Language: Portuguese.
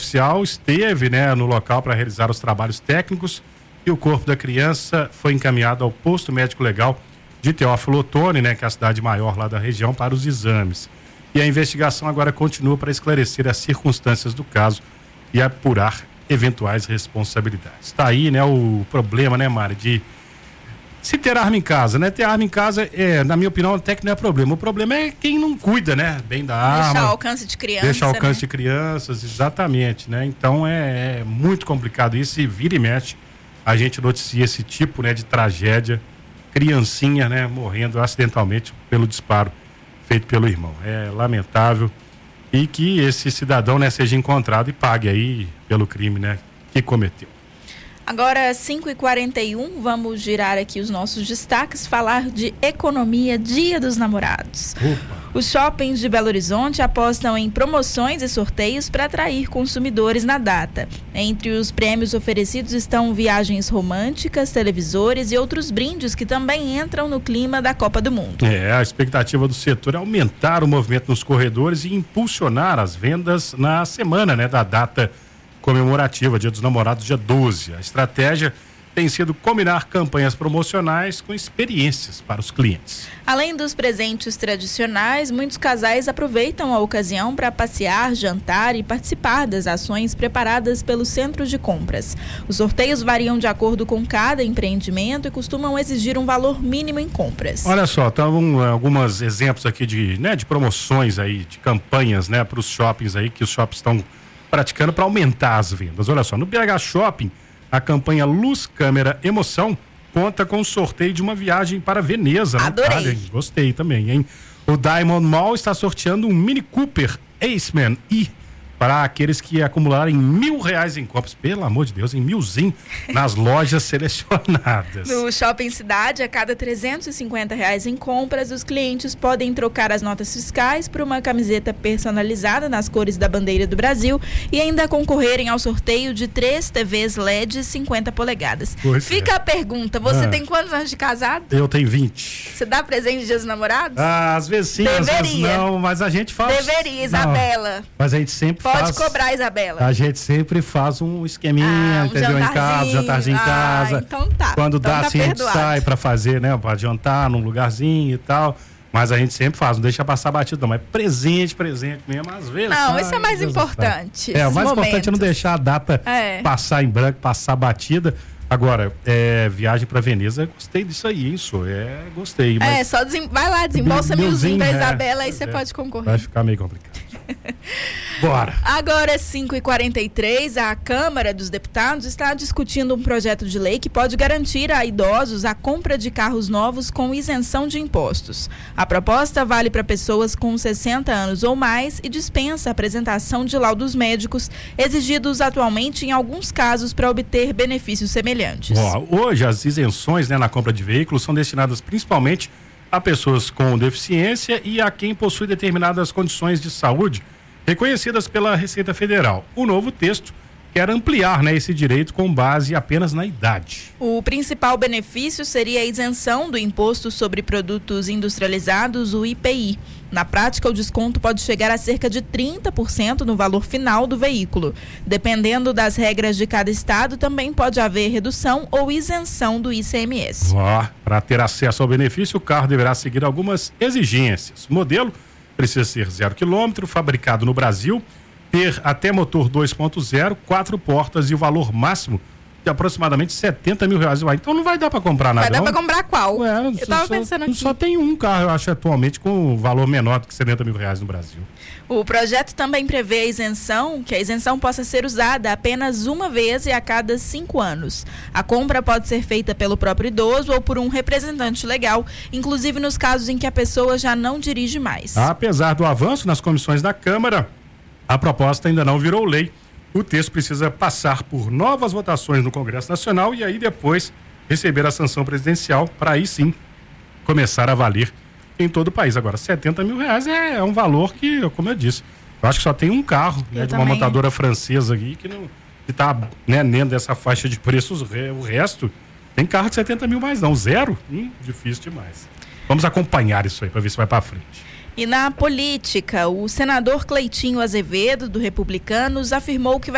oficial esteve, né, no local para realizar os trabalhos técnicos e o corpo da criança foi encaminhado ao posto médico legal de Teófilo Otoni, né, que é a cidade maior lá da região, para os exames. E a investigação agora continua para esclarecer as circunstâncias do caso e apurar eventuais responsabilidades. Está aí, né, o problema, né, Mari, de se ter arma em casa, né? Ter arma em casa, na minha opinião, até que não é problema. O problema é quem não cuida, né? Bem da arma. Deixar ao alcance de crianças. Deixar ao alcance de crianças, exatamente, né? Então é muito complicado isso, e vira e mexe a gente noticia esse tipo, né, de tragédia, criancinha, né, morrendo acidentalmente pelo disparo feito pelo irmão. É lamentável, e que esse cidadão, né, seja encontrado e pague aí pelo crime, né, que cometeu. Agora, 5h41, vamos girar aqui os nossos destaques, falar de economia, Dia dos Namorados. Opa. Os shoppings de Belo Horizonte apostam em promoções e sorteios para atrair consumidores na data. Entre os prêmios oferecidos estão viagens românticas, televisores e outros brindes que também entram no clima da Copa do Mundo. A expectativa do setor é aumentar o movimento nos corredores e impulsionar as vendas na semana, né, da data comemorativa, Dia dos Namorados, dia 12. A estratégia tem sido combinar campanhas promocionais com experiências para os clientes. Além dos presentes tradicionais, muitos casais aproveitam a ocasião para passear, jantar e participar das ações preparadas pelos centros de compras. Os sorteios variam de acordo com cada empreendimento e costumam exigir um valor mínimo em compras. Olha só, estão alguns exemplos aqui de promoções aí, de campanhas, né, para os shoppings aí, que os shoppings estão praticando para aumentar as vendas. Olha só, no BH Shopping, a campanha Luz, Câmera, Emoção conta com o sorteio de uma viagem para Veneza. Adorei. Itália. Gostei também, hein? O Diamond Mall está sorteando um Mini Cooper Aceman E para aqueles que acumularem R$1.000 em compras. Pelo amor de Deus, em milzinho nas lojas selecionadas. No Shopping Cidade, a cada R$350 em compras, os clientes podem trocar as notas fiscais por uma camiseta personalizada nas cores da bandeira do Brasil e ainda concorrerem ao sorteio de 3 TVs LED 50 polegadas. Fica a pergunta, você tem quantos anos de casado? Eu tenho 20. Você dá presente de Dia dos Namorados? Às vezes sim, às vezes não, mas a gente faz. Deveria, Isabela. Mas a gente sempre Pode cobrar, Isabela. A gente sempre faz um esqueminha, entendeu? Em casa, jantarzinho em casa. Então tá. Quando dá assim, a gente sai pra fazer, né? Pra jantar num lugarzinho e tal. Mas a gente sempre faz, não deixa passar batido não. Mas presente mesmo, às vezes. Não, isso é mais importante. O mais importante é não deixar a data passar em branco, passar batida. Agora, viagem pra Veneza, gostei disso aí, isso. Gostei. Mas só vai lá, desembolsa milzinho da Isabela, aí você pode concorrer. Vai ficar meio complicado. Bora. Agora, 5h43, a Câmara dos Deputados está discutindo um projeto de lei que pode garantir a idosos a compra de carros novos com isenção de impostos. A proposta vale para pessoas com 60 anos ou mais e dispensa a apresentação de laudos médicos exigidos atualmente em alguns casos para obter benefícios semelhantes. Hoje, as isenções, né, na compra de veículos são destinadas principalmente a pessoas com deficiência e a quem possui determinadas condições de saúde reconhecidas pela Receita Federal. O novo texto quer ampliar, né, esse direito com base apenas na idade. O principal benefício seria a isenção do Imposto sobre Produtos Industrializados, o IPI. Na prática, o desconto pode chegar a cerca de 30% no valor final do veículo. Dependendo das regras de cada estado, também pode haver redução ou isenção do ICMS. Para ter acesso ao benefício, o carro deverá seguir algumas exigências. O modelo precisa ser 0 km, fabricado no Brasil, ter até motor 2.0, 4 portas e o valor máximo de aproximadamente R$70 mil. Então não vai dar para comprar nada. Vai dar para comprar qual? Eu tava pensando aqui. Só tem um carro, eu acho, atualmente com valor menor do que R$70 mil no Brasil. O projeto também prevê que a isenção possa ser usada apenas uma vez e a cada 5 anos. A compra pode ser feita pelo próprio idoso ou por um representante legal, inclusive nos casos em que a pessoa já não dirige mais. Apesar do avanço nas comissões da Câmara, a proposta ainda não virou lei. O texto precisa passar por novas votações no Congresso Nacional e aí depois receber a sanção presidencial para aí sim começar a valer em todo o país. Agora, R$70 mil é um valor que, como eu disse, eu acho que só tem um carro, né, de uma montadora francesa aqui que está, né, dentro dessa faixa de preços. O resto tem carro de R$70 mil mais não. Zero? Difícil demais. Vamos acompanhar isso aí para ver se vai para frente. E na política, o senador Cleitinho Azevedo, do Republicanos, afirmou que